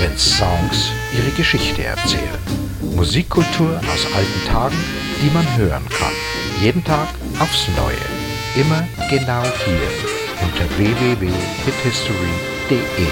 wenn Songs ihre Geschichte erzählen. Musikkultur aus alten Tagen, die man hören kann. Jeden Tag aufs Neue. Immer genau hier unter www.hithistory.de.